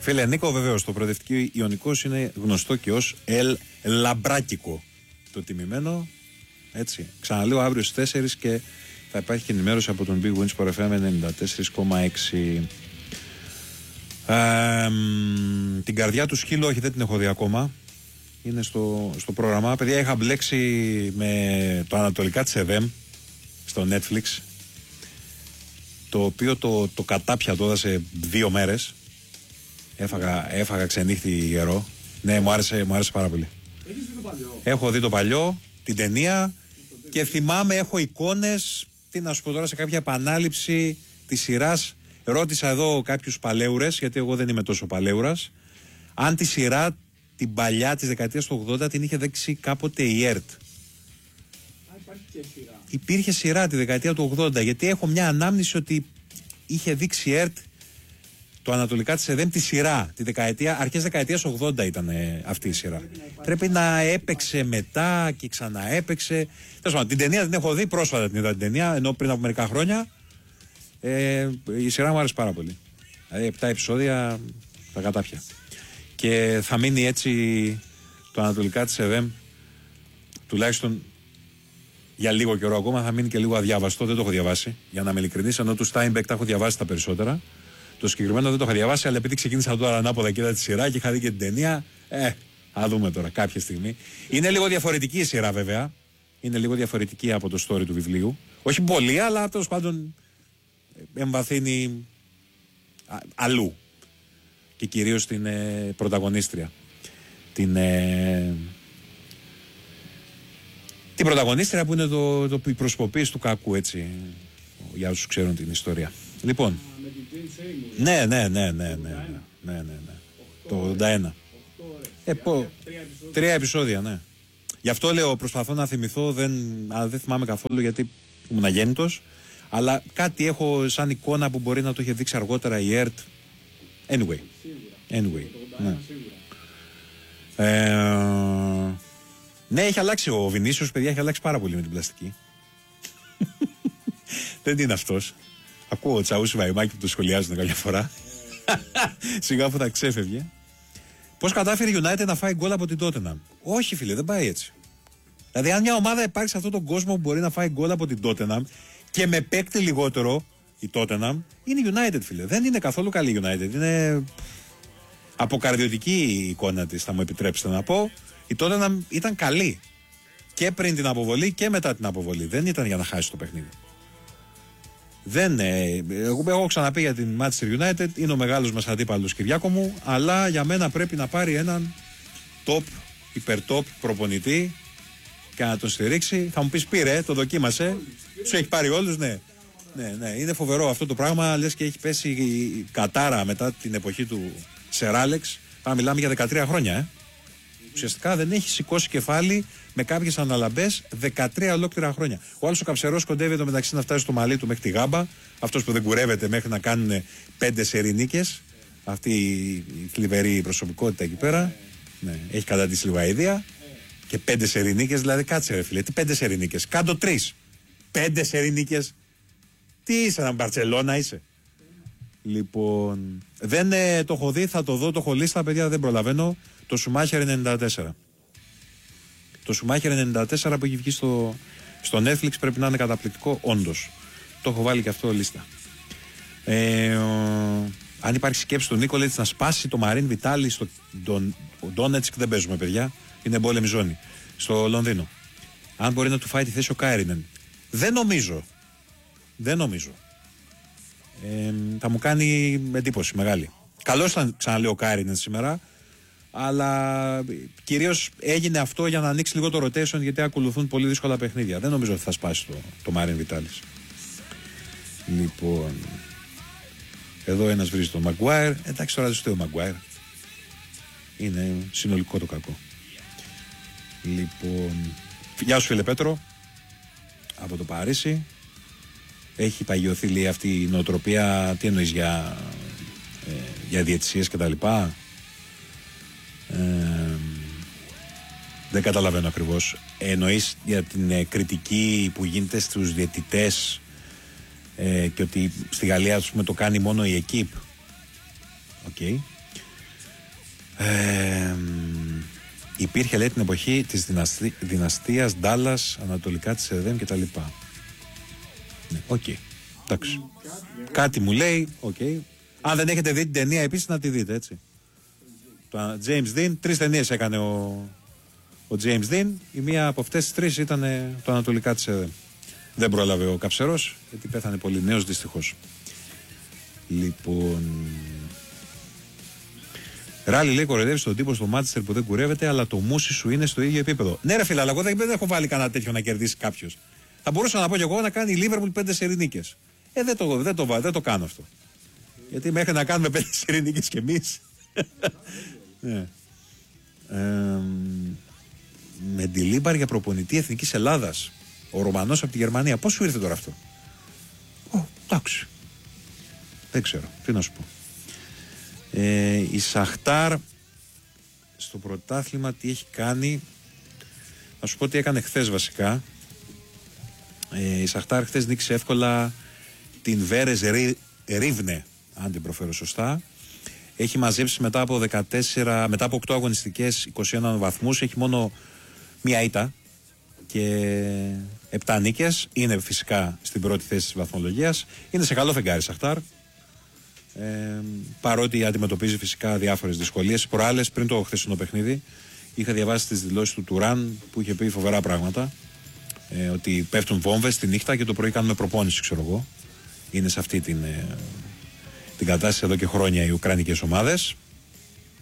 Φίλε Νίκο, βεβαίως το προοδευτικό Ιωνικός είναι γνωστό και ως Ελ Λαμπράκικο. Το τιμημένο, έτσι. Ξαναλέω αύριο στις 4 και θα υπάρχει και ενημέρωση από τον Big Wins Sport FM 94,6. Την καρδιά του σκύλου, όχι, δεν την έχω δει ακόμα. Είναι στο πρόγραμμα. Παιδιά, είχα μπλέξει με το Ανατολικά της ΕΔΕΜ στο Netflix, το οποίο το κατάπια το έδωσε 2 μέρες. Έφαγα ξενύχτη γερό. Ναι, μου άρεσε πάρα πολύ. Έχεις δει το παλιό? Έχω δει το παλιό, την ταινία, και θυμάμαι, έχω εικόνες. Τι να σου πω τώρα, σε κάποια επανάληψη της σειράς. Ρώτησα εδώ κάποιους παλαιούρες, γιατί εγώ δεν είμαι τόσο παλαιούρας, αν τη σειρά την παλιά της δεκαετίας του 80 την είχε δείξει κάποτε η ΕΡΤ. Υπάρχει και σειρά. Υπήρχε σειρά τη δεκαετία του 80, γιατί έχω μια ανάμνηση ότι είχε δείξει η ΕΡΤ το Ανατολικά της ΕΔΕΜ τη σειρά. Αρχές δεκαετίας 80 ήταν αυτή η σειρά. Πρέπει να έπαιξε μετά και ξαναέπαιξε. Τέλος πάντων, την ταινία την έχω δει πρόσφατα, την ταινία, ενώ πριν από μερικά χρόνια. Η σειρά μου άρεσε πάρα πολύ. Δηλαδή 7 επεισόδια τα κατάπια. Και θα μείνει έτσι το Ανατολικά της ΕΔΕΜ, τουλάχιστον για λίγο καιρό ακόμα, θα μείνει και λίγο αδιάβαστο. Δεν το έχω διαβάσει, για να είμαι ειλικρινής, ενώ του Steinbeck τα έχω διαβάσει τα περισσότερα. Το συγκεκριμένο δεν το είχα διαβάσει, αλλά επειδή ξεκίνησα τώρα ανάποδα και είδα τη σειρά και είχα δει και την ταινία, θα δούμε τώρα κάποια στιγμή. Είναι λίγο διαφορετική η σειρά, βέβαια. Είναι λίγο διαφορετική από το story του βιβλίου. Όχι πολύ, αλλά τέλος πάντων εμβαθύνει αλλού. Και κυρίως την πρωταγωνίστρια. Την πρωταγωνίστρια που είναι η προσωποποίηση του κακού, έτσι, για όσους ξέρουν την ιστορία. Λοιπόν. Με την Jane Seymour. Ναι. Το 81. 3 επεισόδια, ναι. Γι' αυτό λέω, προσπαθώ να θυμηθώ, αλλά δεν θυμάμαι καθόλου, γιατί ήμουν αγέννητος. Αλλά κάτι έχω σαν εικόνα που μπορεί να το είχε δείξει αργότερα η ΕΡΤ. Anyway. Ναι. Ναι, έχει αλλάξει ο Βινίσιος, παιδιά, έχει αλλάξει πάρα πολύ με την πλαστική. Δεν είναι αυτός. Ακούω Τσαούσι Βαϊμάκη που το σχολιάζουν κάποια φορά. Σιγά που θα ξέφευγε. Πώς κατάφερε η United να φάει γκολ από την Tottenham? Όχι, φίλε, δεν πάει έτσι. Δηλαδή, αν μια ομάδα υπάρχει σε αυτόν τον κόσμο που μπορεί να φάει γκολ από την Tottenham και με παίκτη λιγότερο, η Tottenham, είναι η United, φίλε. Δεν είναι καθόλου καλή η United. Είναι αποκαρδιωτική η εικόνα της, θα μου επιτρέψετε να πω. Η Tottenham ήταν καλή και πριν την αποβολή και μετά την αποβολή. Δεν ήταν για να χάσει το παιχνίδι. Εγώ έχω ξαναπεί για την Manchester United, είναι ο μεγάλος μας αντίπαλος, Κυριάκο μου, αλλά για μένα πρέπει να πάρει έναν top, υπερτop προπονητή και να τον στηρίξει. Θα μου πεις, πήρε, το δοκίμασε, σου έχει πάρει όλους, ναι. Ναι, είναι φοβερό αυτό το πράγμα, λες και έχει πέσει η κατάρα μετά την εποχή του Σεράλεξ. Μιλάμε για 13 χρόνια, Ουσιαστικά δεν έχει σηκώσει κεφάλι με κάποιες αναλαμπές 13 ολόκληρα χρόνια. Ο άλλος ο Καψερός κοντεύει εδώ μεταξύ να φτάσει στο μαλλί του μέχρι τη γάμπα. Αυτός που δεν κουρεύεται μέχρι να κάνουν 5 σερινίκες. Αυτή η θλιβερή προσωπικότητα εκεί πέρα. Ναι, έχει καταντήσει λίγο αηδία. Και 5 σερινίκες, δηλαδή κάτσε ρε φίλε. Τι 5 σερινίκες? Κάντο 3. 5 σερινίκες. Τι είσαι, ένα Μπαρτσελώνα είσαι? Λοιπόν, δεν το έχω δει, θα το δω, το έχω λίστα, παιδιά, δεν προλαβαίνω. Το Σουμάχερ 94. Το Σουμάχερ 94 που έχει βγει στο Netflix πρέπει να είναι καταπληκτικό, όντως. Το έχω βάλει και αυτό λίστα. Αν υπάρχει σκέψη του Νίκολετς να σπάσει το Μαρίν Βιτάλι στο Ντόνετσκ, δεν παίζουμε, παιδιά. Είναι εμπόλεμη ζώνη. Στο Λονδίνο. Αν μπορεί να του φάει τη θέση ο Κάιρινεν. Δεν νομίζω. Θα μου κάνει εντύπωση μεγάλη. Καλώς ήταν, ξαναλέω, ο Κάιρινεν σήμερα. Αλλά κυρίως έγινε αυτό για να ανοίξει λίγο το rotation, γιατί ακολουθούν πολύ δύσκολα παιχνίδια. Δεν νομίζω ότι θα σπάσει το Μάριν Βιτάλης. Λοιπόν, εδώ ένας βρίζει τον Μαγκουάιρ. Εντάξει, τώρα δεν σου ο Μαγκουάιρ. Είναι συνολικό το κακό. Λοιπόν, γεια σου φίλε Πέτρο από το Παρίσι. Έχει παγιωθεί, λέει, αυτή η νοοτροπία. Τι εννοείς για διαιτησίες και τα λοιπά? Δεν καταλαβαίνω ακριβώς. Εννοείς για την κριτική που γίνεται στους διαιτητές και ότι στη Γαλλία, ας πούμε, το κάνει μόνο η ΕΚΙΠ. Okay. Υπήρχε, λέει, την εποχή της δυναστείας Ντάλλας, ανατολικά της ΕΔΕΜ κτλ. Ναι, οκ. Εντάξει. Κάτι μου λέει, οκ. Αν δεν έχετε δει την ταινία επίσης, να τη δείτε, έτσι. Το James Dean, 3 ταινίες έκανε ο James Dean. Η μία από αυτές τις 3 ήταν το ανατολικά της ΕΔΕΜ. Δεν πρόλαβε ο Καψερός, γιατί πέθανε πολύ νέος, δυστυχώς. Λοιπόν... Ράλι, λέει, κοροϊδεύει τον τύπο στο Μάντσεστερ που δεν κουρεύεται, αλλά το μουσι σου είναι στο ίδιο επίπεδο. Ναι, ρε φίλε, αλλά εγώ δεν έχω βάλει κανένα τέτοιο να κερδίσει κάποιο. Θα μπορούσα να πω κι εγώ να κάνει η Λίβερπουλ 5 σερινίκες. Δεν το κάνω αυτό. Γιατί μέχρι να κάνουμε 5 σερινίκες κι εμείς. Ναι. Μεντιλίμπαρ για προπονητή Εθνικής Ελλάδας. Ο Ρωμανός από τη Γερμανία. Πώς σου ήρθε τώρα αυτό? Εντάξει. Δεν ξέρω. Τι να σου πω. Η Σαχτάρ στο πρωτάθλημα τι έχει κάνει? Να σου πω τι έκανε χθες βασικά. Η Σαχτάρ χθες νίκησε εύκολα την Βέρες Ρίβνε, αν την προφέρω σωστά. Έχει μαζέψει μετά από 8 αγωνιστικές 21 βαθμούς. Έχει μόνο μία ήττα και 7 νίκες. Είναι φυσικά στην πρώτη θέση της βαθμολογίας. Είναι σε καλό φεγγάρι Σαχτάρ. Παρότι αντιμετωπίζει φυσικά διάφορες δυσκολίες. Προάλλες, πριν το χθεσινό παιχνίδι, είχα διαβάσει τις δηλώσεις του Τουράν που είχε πει φοβερά πράγματα. Ότι πέφτουν βόμβες τη νύχτα και το πρωί κάνουμε προπόνηση, ξέρω εγώ. Είναι σε αυτή την κατάσταση εδώ και χρόνια οι ουκρανικές ομάδες.